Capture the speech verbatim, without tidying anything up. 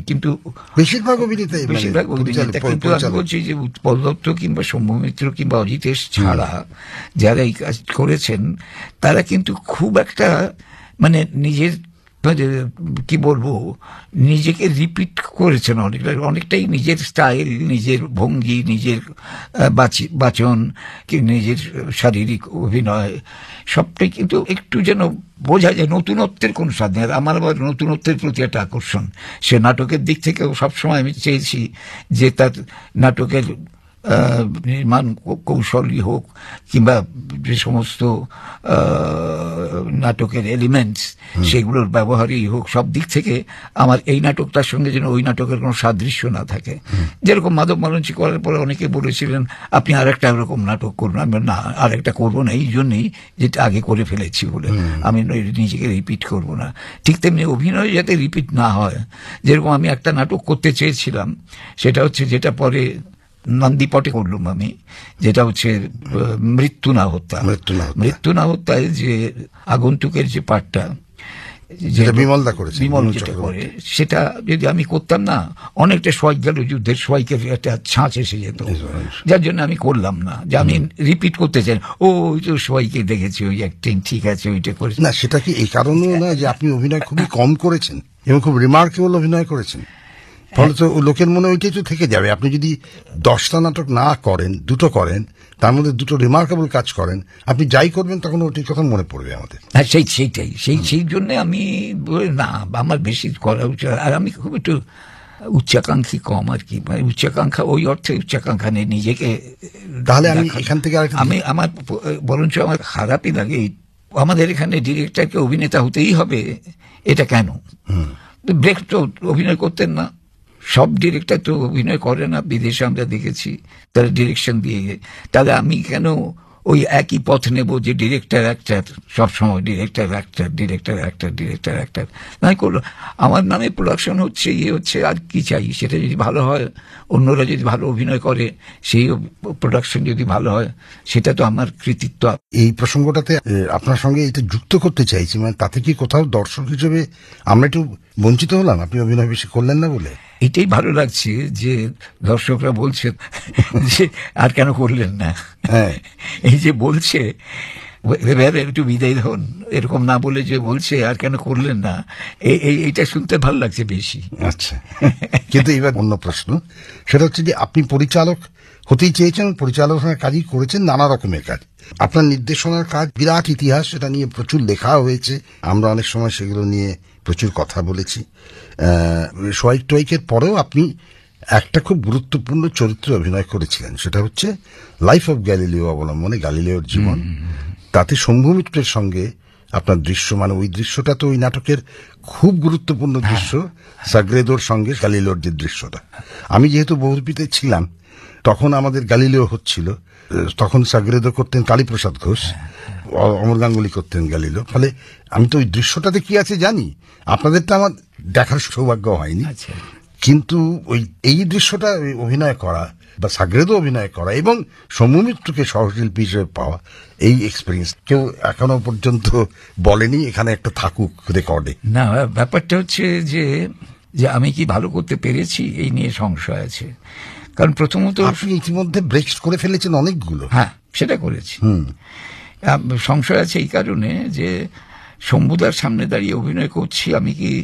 কিন্তু বেশিরভাগ অভিনেতাই বেশিরভাগ অভিনেতা, কিন্তু আমি বলছি যে উৎপল দত্ত কিংবা সৌম্যমিত্র কিংবা অজিতেশ ছাড়া যারা এই কাজ করেছেন তারা কিন্তু খুব একটা মানে নিজের কি বলবো নিজেকে রিপিট করেছেন অনেকটা, অনেকটাই নিজের স্টাইল, নিজের ভঙ্গি, নিজের বাচন, নিজের শারীরিক অভিনয় সবটাই কিন্তু একটু যেন বোঝা যায় নতুনত্বের কোন স্বাদ নেই। আমার আবার নতুনত্বের প্রতি একটা আকর্ষণ, সে নাটকের দিক থেকেও সবসময় আমি চেয়েছি যে তার নাটকের নির্মাণ কৌশলই হোক কিংবা যে সমস্ত নাটকের এলিমেন্টস সেগুলোর ব্যবহারই হোক, সব দিক থেকে আমার এই নাটকটার সঙ্গে যেন ওই নাটকের কোনো সাদৃশ্য না থাকে। যেরকম মাধব মালঞ্চি করার পরে অনেকে বলেছিলেন আপনি আর একটা এরকম নাটক করুন, আমি না আর একটা করবো না, এই জন্যই যেটা আগে করে ফেলেছি বলে আমি নিজেকে রিপিট করব না। ঠিক তেমনি অভিনয় যাতে রিপিট না হয়, যেরকম আমি একটা নাটক করতে চেয়েছিলাম, সেটা হচ্ছে যেটা পরে নন্দীপটে করলাম আমি, যেটা হচ্ছে মৃত্যু না হত্যা। মৃত্যু না হত্যায় যে আগন্তুকের যে পাঠটা বিমলদা করেছে, বিমল যেটা করে, সেটা যদি আমি করতাম না অনেকটা সোয়াই গেল যুদ্ধের সোয়াইকের একটা ছাঁচ এসে যেত, যার জন্য আমি করলাম না। যে আমি রিপিট করতে চাই ও ওই তো সোয়াইকে দেখেছি ওই অ্যাক্টিং ঠিক আছে ওইটা করেছে না, সেটা কি এই কারণেও না যে আপনি অভিনয় খুবই কম করেছেন এবং খুব রিমার্কেবল অভিনয় করেছেন, ফলে তো লোকের মনে ওইটাই তো থেকে যাবে। আপনি যদি দশটা নাটক না করেন, দুটো করেন, তার মধ্যে দুটো রিমার্কেবল কাজ করেন, আপনি যাই করবেন তখন ওইটাই কথা মনে পড়বে আমাদের। হ্যাঁ সেই সেইটাই সেই সেই জন্য আমি না আমার বেশি করা উচিত। আর আমি খুব একটু উচ্চাকাঙ্ক্ষী কম আর কি, মানে উচ্চাকাঙ্ক্ষা ওই অর্থে উচ্চাকাঙ্ক্ষা নেই নিজেকে। তাহলে আমি এখান থেকে আমি আমার বরঞ্চ আমার খারাপই লাগে আমাদের এখানে ডিরেক্টরকে অভিনেতা হতেই হবে এটা কেন? ব্রেক তো অভিনয় করতেন না, সব ডিরেক্টর তো অভিনয় করে না, বিদেশে আমরা দেখেছি তারা ডিরেকশন দিয়ে। তাহলে আমি কেন ওই একই পথ নেব যে ডিরেক্টর অ্যাক্টর সবসময় director actor director actor director actor নাই করলো। আমার নামে প্রোডাকশন হচ্ছে ইয়ে হচ্ছে, আর কি চাই? সেটা যদি ভালো হয়, অন্যরা যদি ভালো অভিনয় করে, সেই প্রোডাকশন যদি ভালো হয়, সেটা তো আমার কৃতিত্ব। এই প্রসঙ্গটাতে আপনার সঙ্গে এটা যুক্ত করতে চাইছি, মানে তাতে কি কোথাও দর্শক হিসেবে আমরা একটু বঞ্চিত হলাম আপনি অভিনয় বেশি করলেন না বলে? এটাই ভালো লাগছে যে দর্শকরা বলছে যে আর কেন করলেন না, এই যে বলছে একটু বিদায় হন এরকম না বলে যে বলছে আর কেন করলেন না, এইটা শুনতে ভালো লাগছে বেশি। আচ্ছা, কিন্তু এবার অন্য প্রশ্ন, সেটা হচ্ছে যে আপনি পরিচালক হতেই চেয়েছেন, পরিচালনার কাজই করেছেন, নানা রকমের কাজ। আপনার নির্দেশনার কাজ বিরাট ইতিহাস, সেটা নিয়ে প্রচুর লেখা হয়েছে, আমরা অনেক সময় সেগুলো নিয়ে প্রচুর কথা বলেছি। সোয়াইক টোয়াইকের পরেও আপনি একটা খুব গুরুত্বপূর্ণ চরিত্রে অভিনয় করেছিলেন, সেটা হচ্ছে লাইফ অফ গ্যালিলিও অবলম্বনে গ্যালিলিওর জীবন। তাতে শম্ভু মিত্রের সঙ্গে আপনার দৃশ্য, মানে ওই দৃশ্যটা তো ওই নাটকের খুব গুরুত্বপূর্ণ দৃশ্য, সাগ্রেদোর সঙ্গে গ্যালিলিওর যে দৃশ্যটা। আমি যেহেতু বহুরূপীতে ছিলাম তখন আমাদের গ্যালিলিও হচ্ছিল, তখন সাগ্রেদো করতেন কালীপ্রসাদ ঘোষ, অমর গাঙ্গুলি করতেন গ্যালিলিও। ফলে আমি তো ওই দৃশ্যটাতে কি আছে জানি, আপনাদেরটা আমার দেখার সৌভাগ্য হয়নি, কিন্তু ওই এই দৃশ্যটা অভিনয় করা বা সাগ্রেদো অভিনয় করা এবং শম্ভু মিত্রকে সহশিল্পী হিসেবে পাওয়া, এই এক্সপিরিয়েন্স কেউ এখনো পর্যন্ত বলেনি এখানে একটা থাকুক রেকর্ডে। না, ব্যাপারটা হচ্ছে যে যে আমি কি ভালো করতে পেরেছি এই নিয়ে সংশয় আছে। কারণ প্রথমত আপনি ইতিমধ্যে ব্রেক করে ফেলেছেন অনেকগুলো। হ্যাঁ, সেটা করেছি। সংশয় আছে এই কারণে যে শম্ভুদার সামনে দাঁড়িয়ে অভিনয় করছি, আমি কি